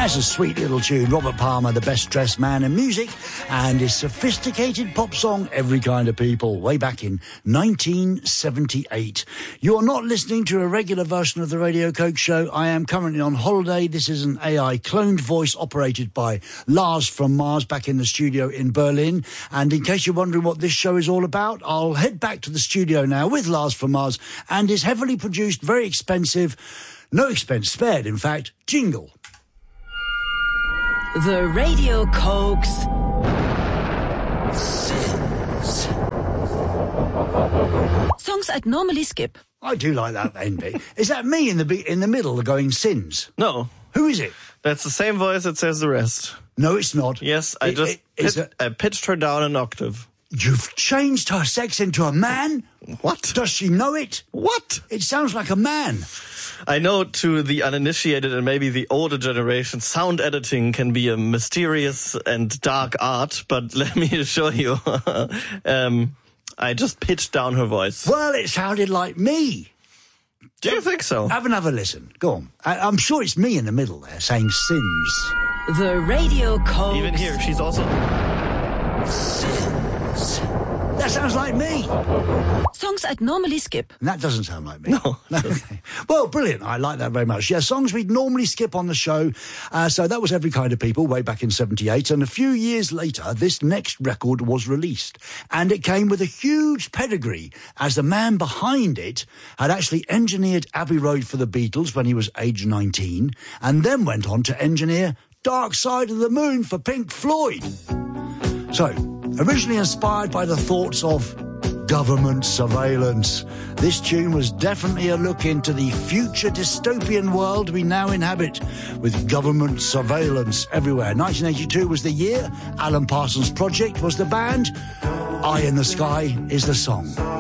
That's a sweet little tune. Robert Palmer, the best dressed man in music, and his sophisticated pop song, Every Kind of People, way back in 1978. You're not listening to a regular version of the Radio Coke Show. I am currently on holiday. This is an AI cloned voice operated by Lars from Mars back in the studio in Berlin. And in case you're wondering what this show is all about, I'll head back to the studio now with Lars from Mars and his heavily produced, very expensive, no expense spared, in fact, jingle. The Radio Cokes Sins. Songs I'd normally skip. I do like that end bit. Is that me in the middle going sins? No. Who is it? That's the same voice that says the rest. No, it's not. Yes, I pitched her down an octave. You've changed her sex into a man? What? Does she know it? What? It sounds like a man. I know to the uninitiated and maybe the older generation, sound editing can be a mysterious and dark art, but let me assure you, I just pitched down her voice. Well, it sounded like me. Do you think so? Have another listen. Go on. I'm sure it's me in the middle there saying sins. The Radio Cokes. Even here, she's also... Sins. That sounds like me. Songs I'd normally skip. And that doesn't sound like me. No. Okay. Well, brilliant. I like that very much. Yeah, songs we'd normally skip on the show. So that was Every Kind of People way back in 78. And a few years later, this next record was released. And it came with a huge pedigree, as the man behind it had actually engineered Abbey Road for the Beatles when he was age 19, and then went on to engineer Dark Side of the Moon for Pink Floyd. So, originally inspired by the thoughts of government surveillance, this tune was definitely a look into the future dystopian world we now inhabit, with government surveillance everywhere. 1982 was the year. Alan Parsons Project was the band. Eye in the Sky is the song.